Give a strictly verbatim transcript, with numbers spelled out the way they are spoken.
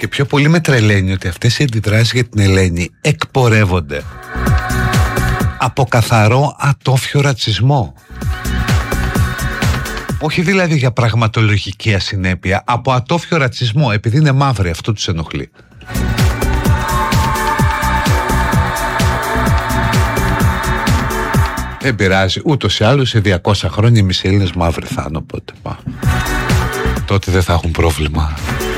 Και πιο πολύ με τρελαίνει ότι αυτές οι αντιδράσεις για την Ελένη εκπορεύονται από καθαρό ατόφιο ρατσισμό. Όχι δηλαδή για πραγματολογική ασυνέπεια, από ατόφιο ρατσισμό, επειδή είναι μαύρη, αυτό τους ενοχλεί. Δεν πειράζει, ούτως ή άλλως σε διακόσια χρόνια οι μισοί Έλληνες μαύροι θα είναι, οπότε τότε δεν θα έχουν πρόβλημα.